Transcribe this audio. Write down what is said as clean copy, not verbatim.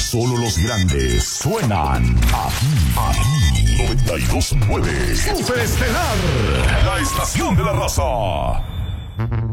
Solo los grandes suenan aquí 92.9 Super Estelar, la estación de la raza.